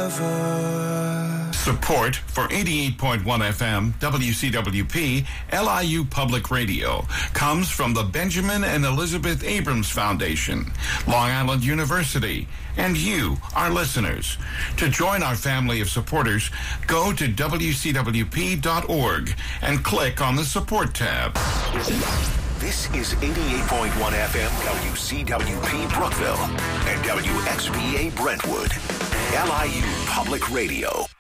forever. Support for 88.1 FM WCWP LIU Public Radio comes from the Benjamin and Elizabeth Abrams Foundation, Long Island University, and you, our listeners. To join our family of supporters, go to WCWP.org and click on the Support tab. This is 88.1 FM WCWP Brookville and WXVA Brentwood, LIU Public Radio.